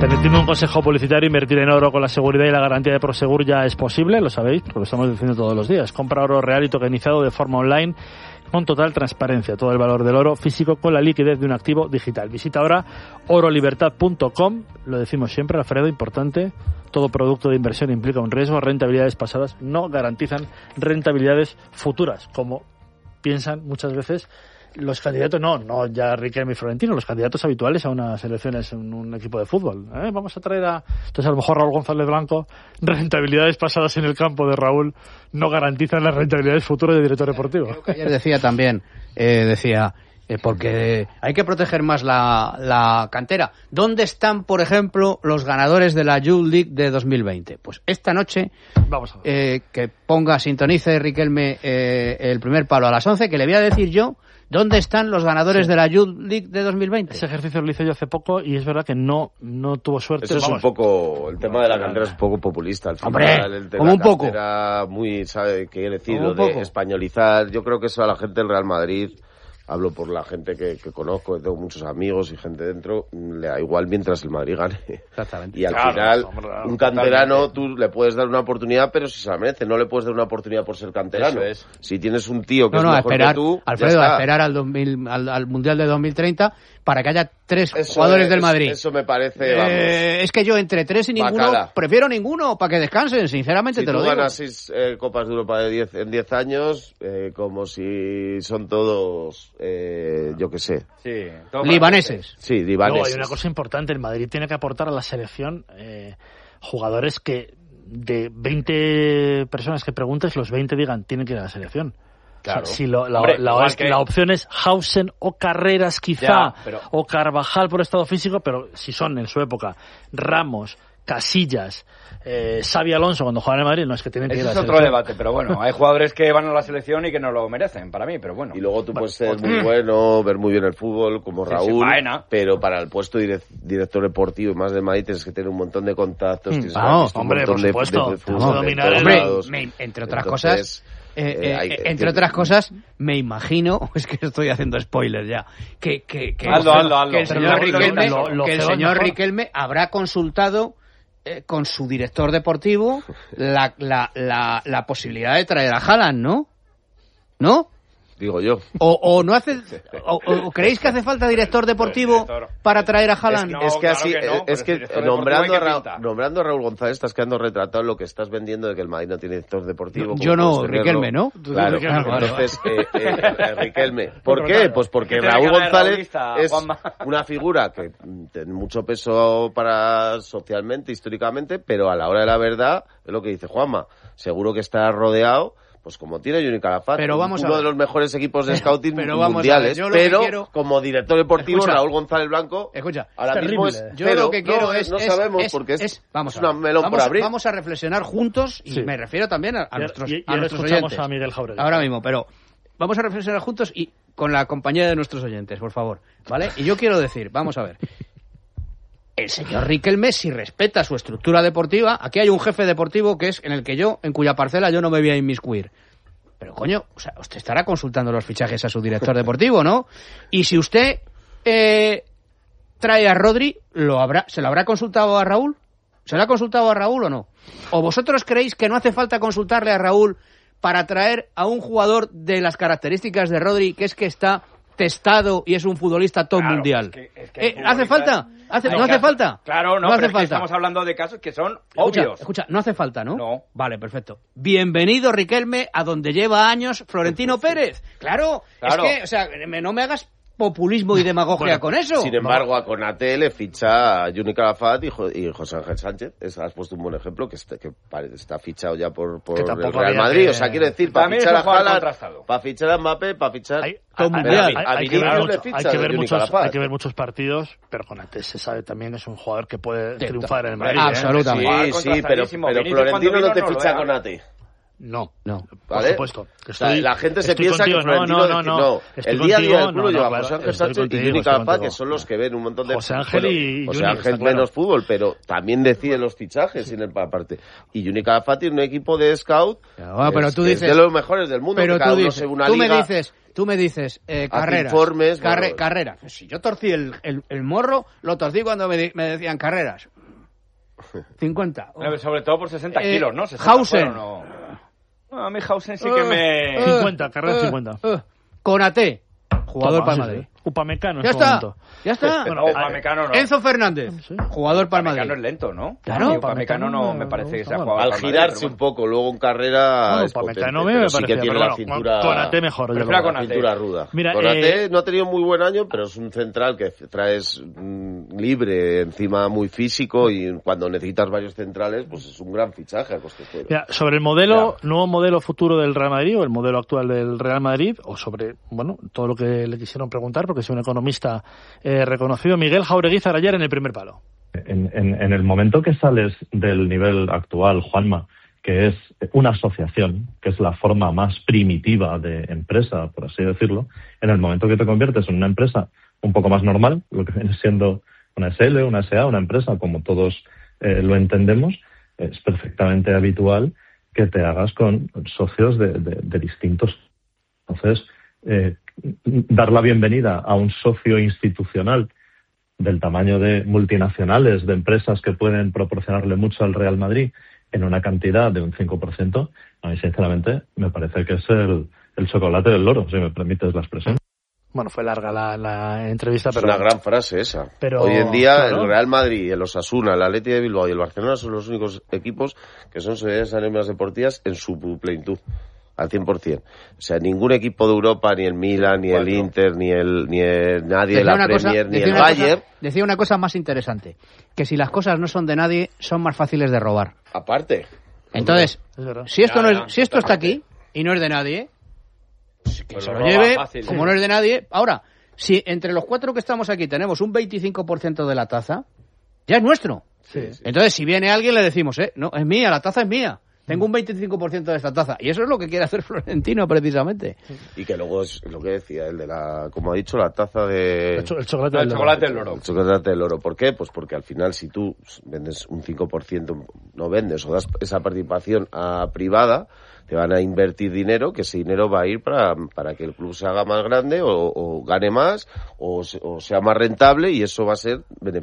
Permitidme un consejo publicitario: invertir en oro con la seguridad y la garantía de Prosegur ya es posible, lo sabéis, porque lo estamos diciendo todos los días. Compra oro real y tokenizado de forma online con total transparencia. Todo el valor del oro físico con la liquidez de un activo digital. Visita ahora orolibertad.com. Lo decimos siempre, Alfredo, importante. Todo producto de inversión implica un riesgo. Rentabilidades pasadas no garantizan rentabilidades futuras, como piensan muchas veces los candidatos, no ya Riquelme y Florentino, los candidatos habituales a unas elecciones en un equipo de fútbol. Vamos a traer entonces a lo mejor Raúl González Blanco. Rentabilidades pasadas en el campo de Raúl no garantizan las rentabilidades futuras de director deportivo. Creo que ayer decía también, porque hay que proteger más la cantera. ¿Dónde están, por ejemplo, los ganadores de la Youth League de 2020? Pues esta noche, vamos a ver. Que sintonice Riquelme el primer palo a las 11, que le voy a decir yo ¿dónde están los ganadores de la Youth League de 2020? Ese ejercicio lo hice yo hace poco y es verdad que no tuvo suerte. Eso es un poco, el tema de la cantera es un poco populista. Al final, hombre, como un poco. Era muy, ¿sabe qué quiere decir? Lo de españolizar. Yo creo que eso a la gente del Real Madrid, hablo por la gente que conozco, tengo muchos amigos y gente dentro, le da igual mientras el Madrid gane. Exactamente. Y al final, un canterano tú le puedes dar una oportunidad, pero si se la merece, no le puedes dar una oportunidad por ser canterano. Eso es. Si tienes un tío que es mejor que tú, Alfredo, a esperar al Mundial de 2030 para que haya 3 jugadores del Madrid. Eso me parece, es que yo entre 3 y ninguno, prefiero ninguno para que descansen, sinceramente si te lo digo. Si tú ganas 6 Copas de Europa en 10 años, como si son todos... yo qué sé. Sí, libaneses. Sí, libaneses. No, hay una cosa importante. El Madrid tiene que aportar a la selección jugadores que de 20 personas que preguntes, los 20 digan tienen que ir a la selección. Claro. O sea, si la opción es Hausen o Carreras quizá, o Carvajal por estado físico, pero si son en su época Ramos, Casillas, Xabi Alonso cuando juegan en Madrid, no es que tienen que ir a la selección. Es otro debate, pero bueno, hay jugadores que van a la selección y que no lo merecen, para mí, pero bueno. Y luego tú puedes ser muy bueno, ver muy bien el fútbol, como Raúl, pero para el puesto de director deportivo y más de Madrid tienes que tener un montón de contactos, tienes un montón de entre otras cosas... entre otras cosas, me imagino, es que estoy haciendo spoilers ya, que el señor Riquelme habrá consultado con su director deportivo la posibilidad de traer a Haaland, ¿no? Digo yo. O no hace, o creéis que hace falta director deportivo para traer a Haaland. Nombrando a Raúl González estás quedando retratado en lo que estás vendiendo de que el Madrid no tiene director deportivo. Yo no, Riquelme, ¿no? Claro, entonces Riquelme. ¿Por qué? Pues porque Raúl González es una figura que tiene mucho peso para socialmente, históricamente, pero a la hora de la verdad, es lo que dice Juanma, seguro que está rodeado, pues como tiene Juni Calafat, uno de los mejores equipos de scouting mundiales, pero como director deportivo, Raúl González Blanco, ahora mismo es... Yo lo que quiero no sabemos porque es una melón por abrir. Vamos a reflexionar juntos, y me refiero también a nuestros oyentes. A Miguel Jauregui. Ahora mismo, pero vamos a reflexionar juntos y con la compañía de nuestros oyentes, por favor, ¿vale? Y yo quiero decir, vamos a ver... El señor Riquelme, si respeta su estructura deportiva, aquí hay un jefe deportivo que es en cuya parcela yo no me voy a inmiscuir. Pero coño, o sea, usted estará consultando los fichajes a su director deportivo, ¿no? Y si usted trae a Rodri, ¿se lo habrá consultado a Raúl? ¿Se lo ha consultado a Raúl o no? ¿O vosotros creéis que no hace falta consultarle a Raúl para traer a un jugador de las características de Rodri, que está testado y es un futbolista top mundial? ¿Hace falta? ¿No hace falta? Claro, no hace falta. Estamos hablando de casos que son obvios. Escucha, no hace falta, ¿no? No. Vale, perfecto. Bienvenido, Riquelme, a donde lleva años Florentino Pérez. Claro, es que, o sea, no me hagas populismo y demagogia con eso. Sin embargo, a Konaté le ficha a Juni Calafat y José Ángel Sánchez. Has puesto un buen ejemplo, que está fichado ya por el Real Madrid. O sea, quiero decir, para fichar a Haaland, para fichar a Mbappé, para fichar hay que ver muchos partidos, pero Konaté se sabe también es un jugador que puede triunfar en el Madrid. Absolutamente. Sí, pero Florentino no te ficha a Konaté. No, No. por ¿Vale? supuesto. O sea, la gente se piensa contigo, que Florentino no. El día a día del club lleva claro, José Ángel estoy Sánchez y contigo, Juni estoy Calafa, contigo. que son los que ven un montón de... José Ángel y José Juni, Ángel está claro. menos fútbol, pero también decide los fichajes sin el aparte. Y Juni Calafa tiene un equipo de scout pero tú que dices, es de los mejores del mundo, pero que cada tú uno dices, se una tú liga... me dices, carreras. informes, bueno. Carreras. Si yo torcí el morro, lo torcí cuando me decían carreras. 50. Sobre todo por 60 kilos, ¿no? 60 Hausen. No, a mí Hausen sí que me... 50, carrera 50. Conate, jugador Toma, para sí, Madrid. sí. Upamecano en Ya su está. momento. Ya está. No, Upamecano no. Enzo Fernández, Sí. jugador para Upamecano Madrid. es lento, ¿no? Claro. Y Upamecano no me parece que sea Bueno, jugador Al para Madrid, girarse pero un poco, luego en carrera No, es potente, Upamecano pero me sí que parecía, tiene pero la bueno, cintura... Konate mejor. Prefiero yo a lo veo. La Konate. cintura ruda. Mira, Konate no ha tenido muy buen año, pero es un central que traes libre, encima muy físico, y cuando necesitas varios centrales, pues es un gran fichaje a coste cero. Mira, sobre el nuevo modelo futuro del Real Madrid o el modelo actual del Real Madrid, o sobre, bueno, todo lo que le quisieron preguntar, porque es un economista reconocido, Miguel Jaureguizar ayer en el primer palo. En el momento que sales del nivel actual, Juanma, que es una asociación, que es la forma más primitiva de empresa, por así decirlo, en el momento que te conviertes en una empresa un poco más normal, lo que viene siendo una SL, una SA, una empresa, como todos lo entendemos, es perfectamente habitual que te hagas con socios de distintos. Entonces, dar la bienvenida a un socio institucional del tamaño de multinacionales, de empresas que pueden proporcionarle mucho al Real Madrid en una cantidad de un 5%, a mí sinceramente me parece que es el chocolate del loro, si me permites la expresión. Bueno, fue larga la entrevista, Es pero... una gran frase esa. Pero, hoy en día claro, el Real Madrid, el Osasuna, el Athletic de Bilbao y el Barcelona son los únicos equipos que son sociedades anónimas deportivas en su plenitud, al 100%. O sea, ningún equipo de Europa, ni el Milan, ni el Inter, ni nadie de la Premier, ni el Bayern. Decía una cosa más interesante, que si las cosas no son de nadie, son más fáciles de robar. Aparte. Entonces, Es verdad. si esto Ya, está aquí y no es de nadie, que Pues se lo lo roba lleve, fácil. como no es de nadie. Ahora, si entre los 4 que estamos aquí tenemos un 25% de la taza, ya es nuestro. Sí. Entonces, si viene alguien, le decimos, no, es mía, la taza es mía. Tengo un 25% de esta taza. Y eso es lo que quiere hacer Florentino, precisamente. Y que luego es lo que decía, el de la, como ha dicho, la taza de... El chocolate, El chocolate del loro. El chocolate del oro. ¿Por qué? Pues porque al final si tú vendes un 5%, no vendes o das esa participación a privada, te van a invertir dinero, que ese dinero va a ir para que el club se haga más grande o gane más o sea más rentable, y eso va a ser beneficioso